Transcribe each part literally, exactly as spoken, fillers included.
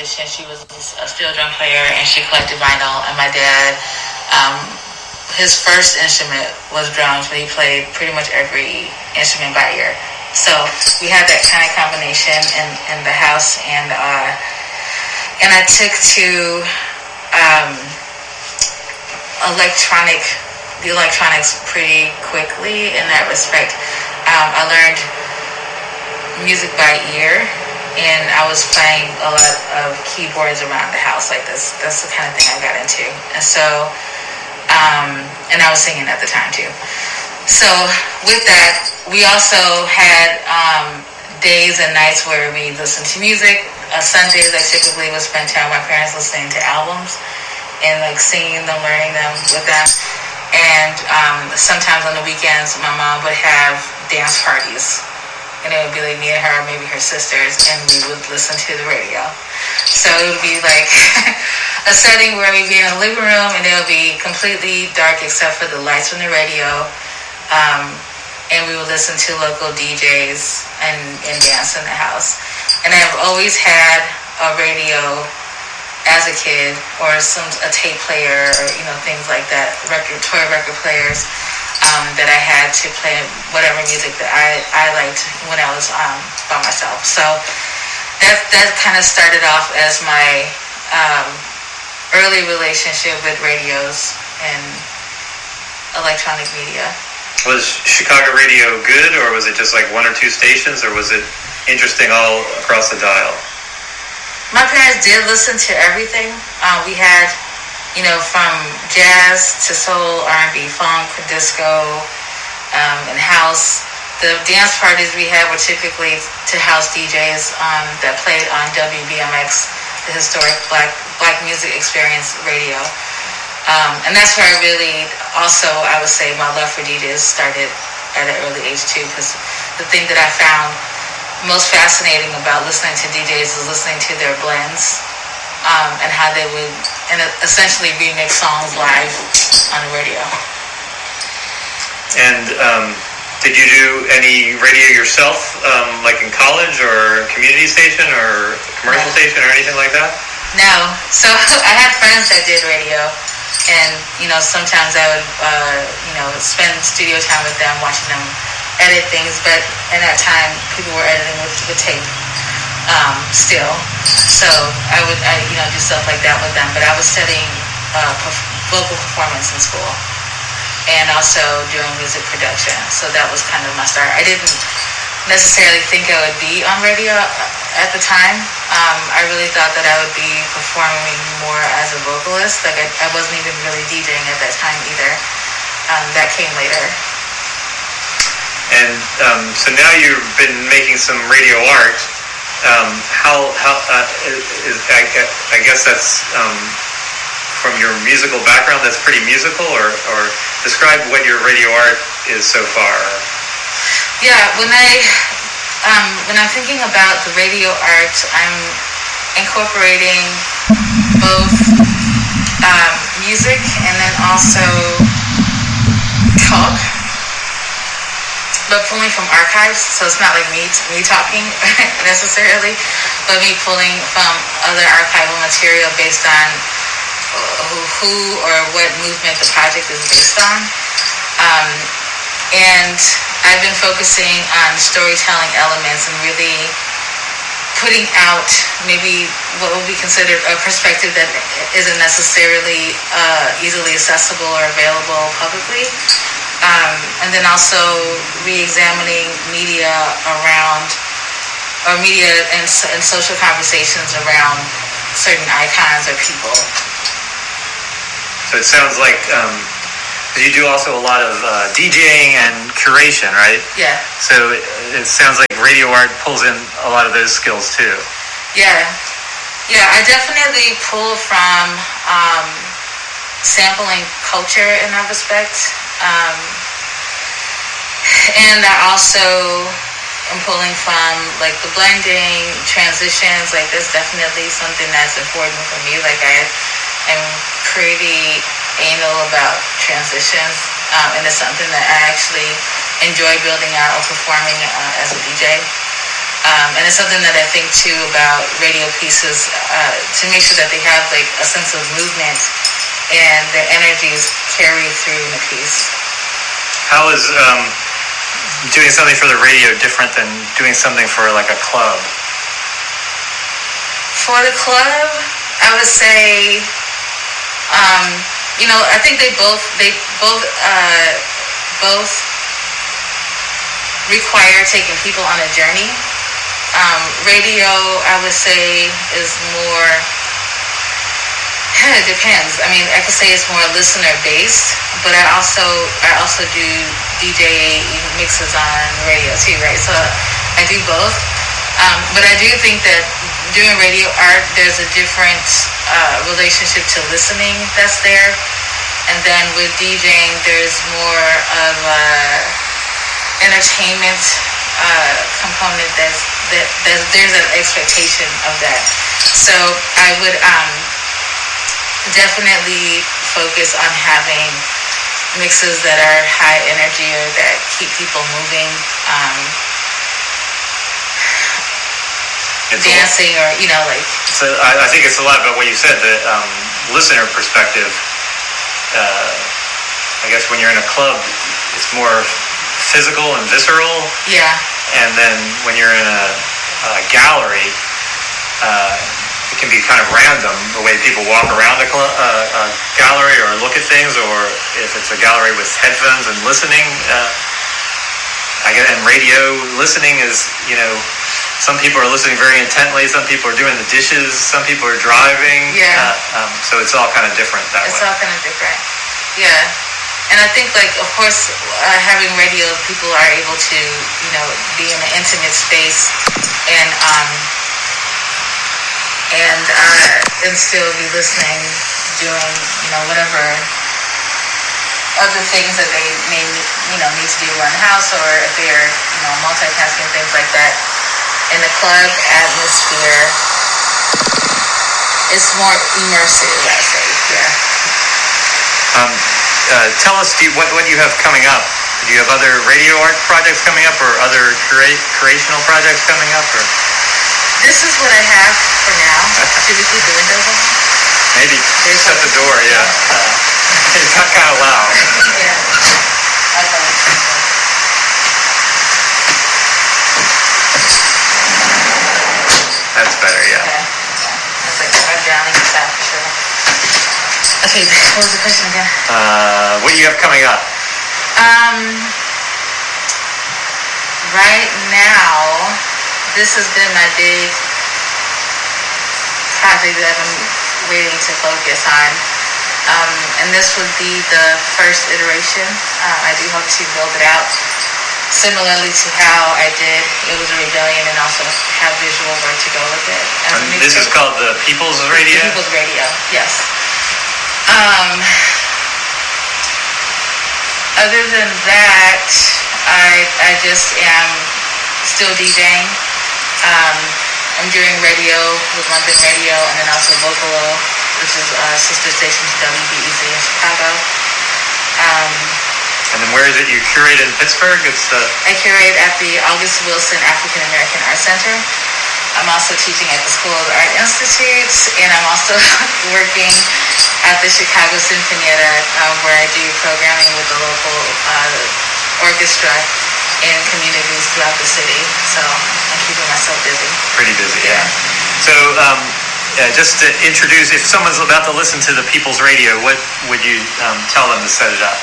musician. She was a steel drum player, and she collected vinyl. And my dad, um, his first instrument was drums, but he played pretty much every instrument by ear. So we had that kind of combination in, in the house, and uh, and I took to um, electronic, the electronics pretty quickly in that respect. Um, I learned music by ear, and I was playing a lot of keyboards around the house like this. That's the kind of thing I got into. And so, um, and I was singing at the time too. So with that, we also had um, days and nights where we listened to music. Uh, Sundays I typically would spend time with my parents listening to albums and like singing them, learning them with them. And um, sometimes on the weekends, my mom would have dance parties. And it would be like me and her, maybe her sisters, and we would listen to the radio. So it would be like a setting where we'd be in a living room, and it would be completely dark except for the lights from the radio. Um, and we would listen to local D Js and, and dance in the house. And I've always had a radio as a kid, or some a tape player, or you know, things like that, record toy record players. Um, that I had to play whatever music that I, I liked when I was um, by myself. So that that kind of started off as my um, early relationship with radios and electronic media. Was Chicago radio good, or was it just like one or two stations, or was it interesting all across the dial? My parents did listen to everything. Uh, we had, you know, from jazz to soul, R and B, funk, disco, um, and house. The dance parties we had were typically to house D Js um, that played on W B M X, the historic Black Black Music Experience radio. Um, and that's where I really, also, I would say my love for D Js started at an early age too, because the thing that I found most fascinating about listening to D Js is listening to their blends. Um, and how they would and essentially remix songs live on the radio. And um, did you do any radio yourself, um, like in college or community station or commercial no. station or anything like that? No. So I had friends that did radio, and you know, sometimes I would uh, you know spend studio time with them, watching them edit things. But in that time, people were editing with, with tape. Um, still, so I would, I, you know, do stuff like that with them. But I was studying uh, perf- vocal performance in school, and also doing music production. So that was kind of my start. I didn't necessarily think I would be on radio at the time. Um, I really thought that I would be performing more as a vocalist. Like I, I wasn't even really DJing at that time either. Um, that came later. And um, so now you've been making some radio art. Um, how how uh, is, I, I guess that's um, from your musical background. That's pretty musical, or, or describe what your radio art is so far. Yeah, when I um, when I'm thinking about the radio art, I'm incorporating both um, music and then also talk. But pulling from archives, so it's not like me me talking necessarily, but me pulling from other archival material based on who, who or what movement the project is based on. Um, and I've been focusing on storytelling elements and really putting out maybe what would be considered a perspective that isn't necessarily uh, easily accessible or available publicly. Um, and then also re-examining media around, or media and, and social conversations around certain icons or people. So it sounds like um, you do also a lot of uh, DJing and curation, right? Yeah. So it, it sounds like radio art pulls in a lot of those skills too. Yeah. Yeah, I definitely pull from um, sampling culture in that respect. Um, and I also am pulling from like the blending, transitions. Like that's definitely something that's important for me. Like I am pretty anal about transitions, um, and it's something that I actually enjoy building out or performing uh, as a D J. Um, and it's something that I think too about radio pieces, uh, to make sure that they have like a sense of movement and their energies carry through the piece. How is um, doing something for the radio different than doing something for like a club? For the club, I would say, um, you know, I think they both they both uh, both require taking people on a journey. Um, radio, I would say, is more, it depends. I mean, I could say it's more listener based, but I also I also do D J mixes on radio too, right? So I do both. Um, but I do think that doing radio art, there's a different uh, relationship to listening that's there. And then with DJing, there's more of a entertainment uh, component that's, that, that there's an expectation of that. So I would um, definitely focus on having mixes that are high energy or that keep people moving, um, it's dancing, or you know, like. So I, I think it's a lot about what you said, the um, listener perspective. Uh, I guess when you're in a club, it's more physical and visceral. Yeah. And then when you're in a, a gallery, uh, it can be kind of random the way people walk around a, cl- uh, a gallery or look at things, or if it's a gallery with headphones and listening. Uh, I guess in radio, listening is, you know, some people are listening very intently. Some people are doing the dishes. Some people are driving. Yeah. Uh, um, so it's all kind of different that it's way. It's all kind of different. Yeah. And I think, like, of course, uh, having radio, people are able to, you know, be in an intimate space and um, and uh, and still be listening, doing, you know, whatever other things that they may, you know, need to do around the house, or if they're, you know, multitasking, things like that. In the club atmosphere, it's more immersive, I say, yeah. Um, uh, tell us, do you, what, what you have coming up? Do you have other radio art projects coming up, or other cura- creational projects coming up? Or? This is what I have for now. Should we keep the windows open? Maybe. There's shut the door, yeah. Uh, it got kind of loud. Yeah. Okay. That's better, yeah. Okay. That's like I'm drowning in that for sure. Okay, what was the question again? Uh, what do you have coming up? Um, right now, this has been my big project that I've been waiting to focus on. Um, and this would be the first iteration. Um, I do hope to build it out similarly to how I did It Was a Rebellion, and also have visual work to go with it. Um, this is called the People's Radio? The People's Radio, yes. Um, other than that, I I just am still DJing. Um, I'm doing radio with London Radio, and then also Vocalo, which is a sister station to W B E Z in Chicago. Um, and then where is it you curate in Pittsburgh? It's the I curate at the August Wilson African American Art Center. I'm also teaching at the School of Art Institute, and I'm also working at the Chicago Sinfonietta, um, where I do programming with the local uh, orchestra in communities throughout the city. So I'm keeping myself busy. Pretty busy, yeah. So um, yeah, just to introduce, if someone's about to listen to the People's Radio, what would you um, tell them to set it up?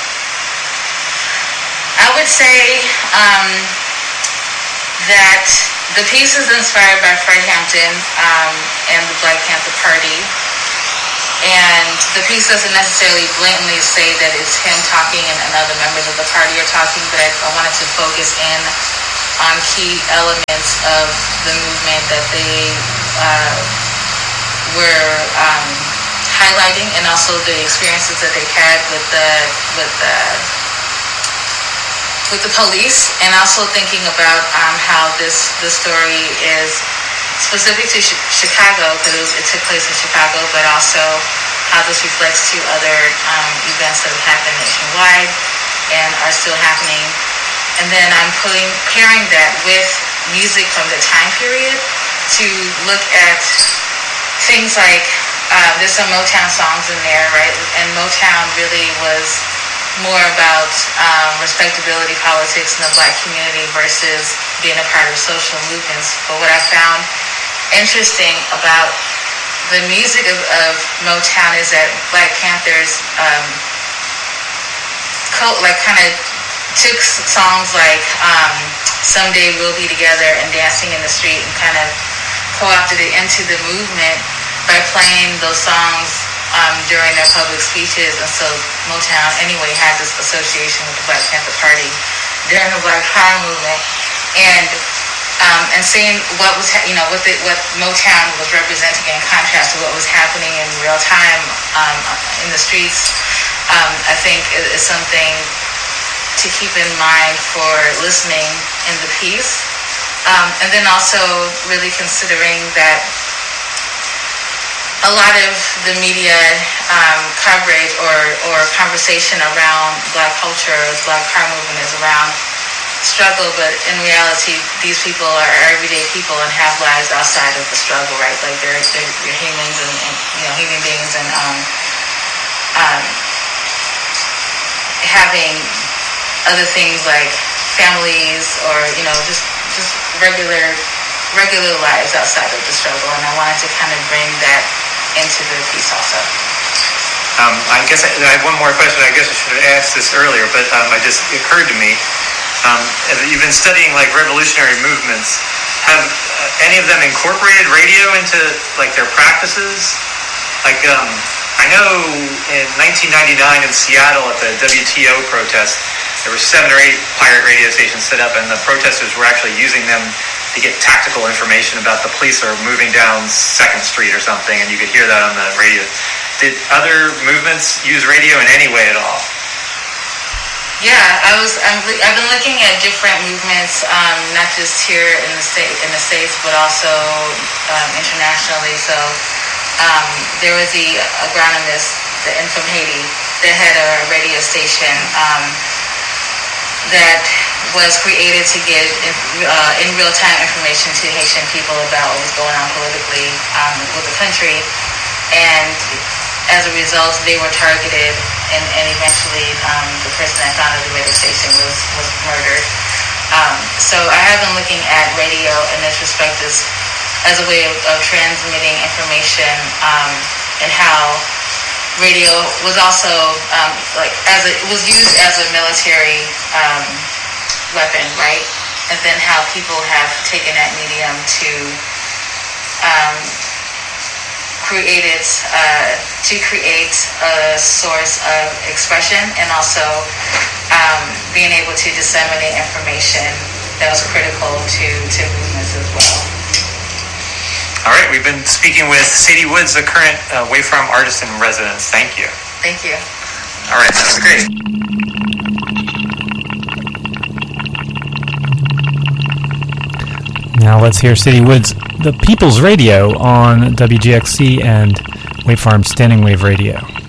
I would say um, that the piece is inspired by Fred Hampton um, and the Black Panther Party. And the piece doesn't necessarily blatantly say that it's him talking and, and other members of the party are talking, but I, I wanted to focus in on key elements of the movement that they uh, were um, highlighting, and also the experiences that they've had with the with the with the police, and also thinking about um, how this this story is specific to sh- Chicago, because it, it took place in Chicago, but also how this reflects to other um, events that have happened nationwide and are still happening. And then I'm putting pairing that with music from the time period to look at things like, uh, there's some Motown songs in there, right? And Motown really was more about um, respectability politics in the Black community versus being a part of social movements. But what I found interesting about the music of, of Motown is that Black Panthers um, co- like kind of took songs like um, Someday We'll Be Together and Dancing in the Street and kind of co-opted it into the movement by playing those songs um, during their public speeches. And so Motown anyway had this association with the Black Panther Party during the Black Power movement, and um, and seeing what was ha- you know what the, what Motown was representing in contrast to what was happening in real time um, in the streets, um, I think is, is something to keep in mind for listening in the piece. Um, and then also really considering that a lot of the media um, coverage or, or conversation around Black culture, the Black Power movement is around struggle, but in reality, these people are everyday people and have lives outside of the struggle, right? Like they're, they're, they're humans and, and, you know, human beings, and um, um, having other things like families or, you know, just just regular regular lives outside of the struggle. And I wanted to kind of bring that into the piece also. Um, I guess I, I have one more question. I guess I should have asked this earlier, but um, it just occurred to me. Um, you've been studying like revolutionary movements. Have uh, any of them incorporated radio into like their practices? Like um, I know in nineteen ninety-nine in Seattle at the W T O protest, there were seven or eight pirate radio stations set up, and the protesters were actually using them to get tactical information about the police are moving down Second Street or something, and you could hear that on the radio. Did other movements use radio in any way at all? Yeah, I was. I'm, I've been looking at different movements, um, not just here in the state, in the states, but also um, internationally. So um, there was the agronomist in from Haiti that had a radio station. Um, that was created to get uh, in real-time information to Haitian people about what was going on politically um, with the country. And as a result, they were targeted, and, and eventually um, the person that founded the radio station was, was murdered. Um, so I have been looking at radio in this respect as, as a way of, of transmitting information, um, and how radio was also um, like as a, it was used as a military um, weapon, right? And then how people have taken that medium to um, create it uh, to create a source of expression, and also um, being able to disseminate information that was critical to to movements as well. All right, we've been speaking with Sadie Woods, the current uh, Wavefarm artist in residence. Thank you. Thank you. All right, that was great. Now let's hear Sadie Woods, the People's Radio on W G X C and Wavefarm Standing Wave Radio.